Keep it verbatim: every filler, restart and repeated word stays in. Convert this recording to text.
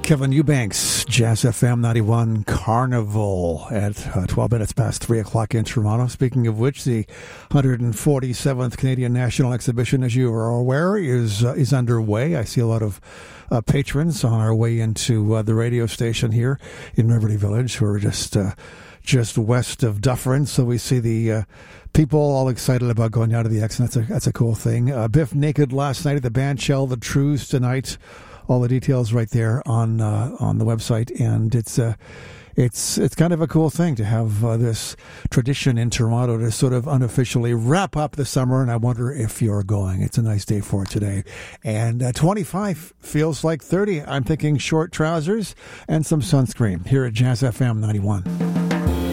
Kevin Eubanks, Jazz F M ninety-one Carnival at uh, twelve minutes past three o'clock in Toronto. Speaking of which, the one hundred forty-seventh Canadian National Exhibition, as you are aware, is uh, is underway. I see a lot of uh, patrons on our way into uh, the radio station here in Liberty Village who are just uh, just west of Dufferin. So we see the uh, people all excited about going out to the X, and that's a, that's a cool thing. Uh, Biff Naked last night at the Bandshell, the Trues tonight. All the details right there on uh, on the website, and it's uh, it's it's kind of a cool thing to have uh, this tradition in Toronto to sort of unofficially wrap up the summer. And I wonder if you're going. It's a nice day for it today, and uh, twenty-five feels like thirty. I'm thinking short trousers and some sunscreen here at Jazz F M ninety-one.